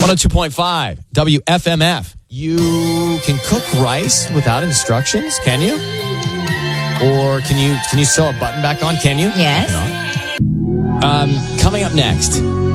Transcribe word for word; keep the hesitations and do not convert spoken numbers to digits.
one oh two point five W F M F. You can cook rice without instructions, can you? Or can you can you sew a button back on, can you? Yes. Um, coming up next,